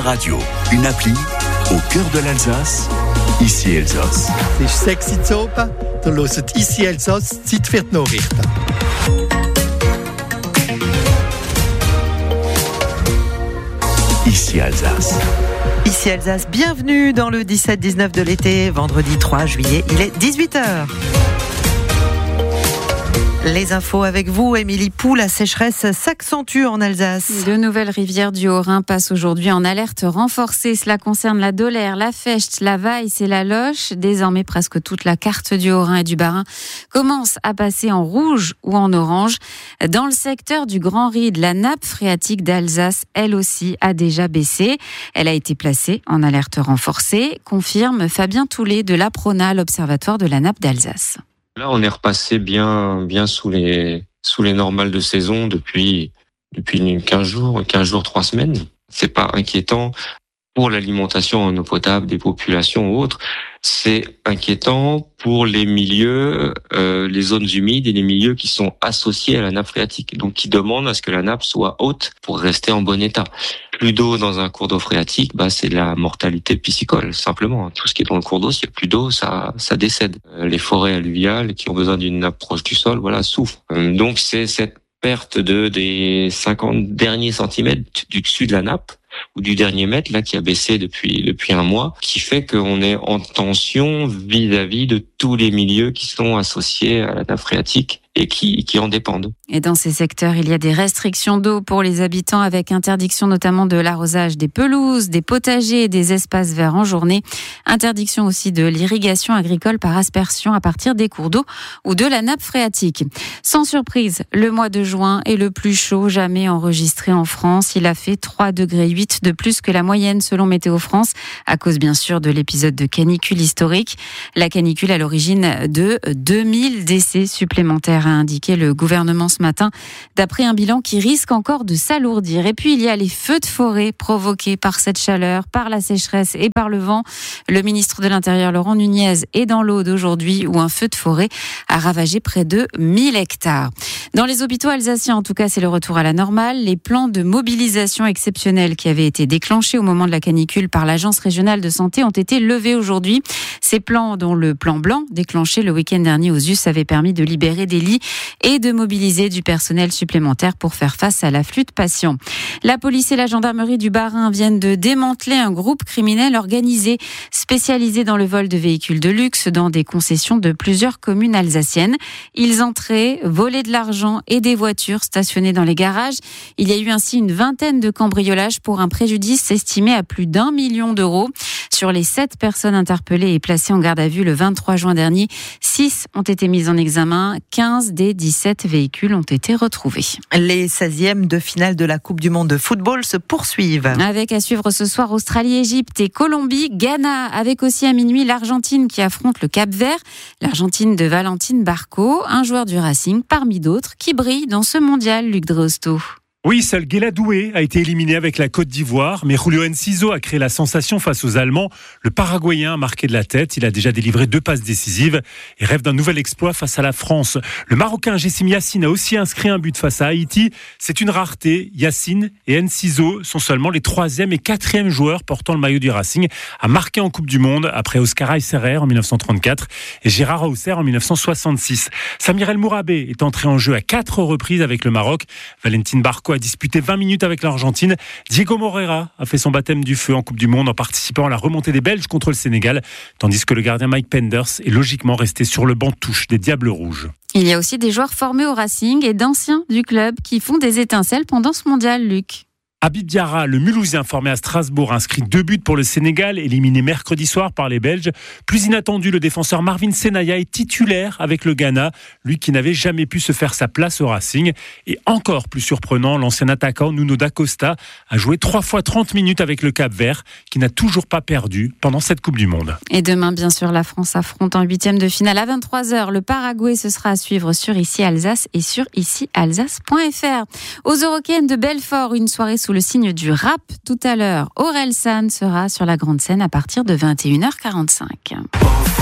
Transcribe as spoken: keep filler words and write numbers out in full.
Radio, une appli au cœur de l'Alsace, ici Elsass. Es ist sechs Uhr zu oben, du hörst ici Elsass, Zeit für die Nachrichten. Ici Alsace. Ici Alsace, bienvenue dans le dix-sept dix-neuf de l'été, vendredi trois juillet, il est dix-huit heures. Les infos avec vous, Émilie Pou. La sécheresse s'accentue en Alsace. De nouvelles rivières du Haut-Rhin passent aujourd'hui en alerte renforcée. Cela concerne la Dollère, la Fecht, la Weiss et la Loche. Désormais, presque toute la carte du Haut-Rhin et du Bas-Rhin commence à passer en rouge ou en orange. Dans le secteur du Grand Ride, la nappe phréatique d'Alsace, elle aussi, a déjà baissé. Elle a été placée en alerte renforcée, confirme Fabien Toulet de l'APRONA, l'Observatoire de la nappe d'Alsace. Là, on est repassé bien, bien sous les, sous les normales de saison depuis, depuis quinze jours, quinze jours, trois semaines. C'est pas inquiétant pour l'alimentation en eau potable des populations ou autres. C'est inquiétant pour les milieux, euh, les zones humides et les milieux qui sont associés à la nappe phréatique. Donc, qui demandent à ce que la nappe soit haute pour rester en bon état. Plus d'eau dans un cours d'eau phréatique, bah, c'est de la mortalité piscicole, simplement. Tout ce qui est dans le cours d'eau, s'il n'y a plus d'eau, ça, ça décède. Les forêts alluviales qui ont besoin d'une nappe proche du sol, voilà, souffrent. Donc, c'est cette perte de, des cinquante derniers centimètres du dessus de la nappe, ou du dernier mètre, là, qui a baissé depuis, depuis un mois, qui fait qu'on est en tension vis-à-vis de tous les milieux qui sont associés à la nappe phréatique et qui, qui en dépendent. Et dans ces secteurs, il y a des restrictions d'eau pour les habitants avec interdiction notamment de l'arrosage des pelouses, des potagers et des espaces verts en journée. Interdiction aussi de l'irrigation agricole par aspersion à partir des cours d'eau ou de la nappe phréatique. Sans surprise, le mois de juin est le plus chaud jamais enregistré en France. Il a fait trois degrés huit de plus que la moyenne selon Météo France, à cause bien sûr de l'épisode de canicule historique. La canicule à l'origine de deux mille décès supplémentaires, a indiqué le gouvernement ce matin, d'après un bilan qui risque encore de s'alourdir. Et puis il y a les feux de forêt provoqués par cette chaleur, par la sécheresse et par le vent. Le ministre de l'Intérieur, Laurent Nunez, est dans l'Aude aujourd'hui où un feu de forêt a ravagé près de mille hectares. Dans les hôpitaux alsaciens, en tout cas, c'est le retour à la normale. Les plans de mobilisation exceptionnels qui avaient été déclenchés au moment de la canicule par l'Agence régionale de santé ont été levés aujourd'hui. Ces plans, dont le plan blanc, déclenché le week-end dernier aux U S, avait permis de libérer des lits et de mobiliser du personnel supplémentaire pour faire face à l'afflux de patients. La police et la gendarmerie du Bas-Rhin viennent de démanteler un groupe criminel organisé, spécialisé dans le vol de véhicules de luxe dans des concessions de plusieurs communes alsaciennes. Ils entraient, volaient de l'argent et des voitures stationnées dans les garages. Il y a eu ainsi une vingtaine de cambriolages pour un préjudice estimé à plus d'un million d'euros. Sur les sept personnes interpellées et placées en garde à vue le vingt-trois juin dernier, six ont été mises en examen, quinze des dix-sept véhicules ont été retrouvés. Les seizièmes de finale de la Coupe du Monde de football se poursuivent. Avec à suivre ce soir Australie, Égypte et Colombie, Ghana, avec aussi à minuit l'Argentine qui affronte le Cap-Vert. L'Argentine de Valentine Barco, un joueur du Racing parmi d'autres qui brille dans ce mondial, Luc Dreosto. Oui, seul Guela Doué a été éliminé avec la Côte d'Ivoire, mais Julio Enciso a créé la sensation face aux Allemands. Le Paraguayen a marqué de la tête, il a déjà délivré deux passes décisives et rêve d'un nouvel exploit face à la France. Le Marocain Jessim Yassine a aussi inscrit un but face à Haïti. C'est une rareté, Yassine et Enciso sont seulement les troisième et quatrième joueurs portant le maillot du Racing à marquer en Coupe du Monde après Oscar Ayserer en dix-neuf cent trente-quatre et Gérard Hauser en dix-neuf cent soixante-six. Samir El Mourabé est entré en jeu à quatre reprises avec le Maroc. Valentine Barco a disputé vingt minutes avec l'Argentine. Diego Moreira a fait son baptême du feu en Coupe du Monde en participant à la remontée des Belges contre le Sénégal, tandis que le gardien Mike Penders est logiquement resté sur le banc de touche des Diables Rouges. Il y a aussi des joueurs formés au Racing et d'anciens du club qui font des étincelles pendant ce mondial, Luc. Habib Diarra, le Mulhousien formé à Strasbourg, inscrit deux buts pour le Sénégal, éliminé mercredi soir par les Belges. Plus inattendu, le défenseur Marvin Senaya est titulaire avec le Ghana, lui qui n'avait jamais pu se faire sa place au Racing. Et encore plus surprenant, l'ancien attaquant Nuno da Costa a joué trois fois trente minutes avec le Cap-Vert, qui n'a toujours pas perdu pendant cette Coupe du Monde. Et demain, bien sûr, la France affronte en huitième de finale à vingt-trois heures. Le Paraguay, ce sera à suivre sur Ici Alsace et sur ici alsace point f r. Aux Eurokéennes de Belfort, une soirée sous le signe du rap tout à l'heure. Orelsan sera sur la grande scène à partir de vingt et une heures quarante-cinq.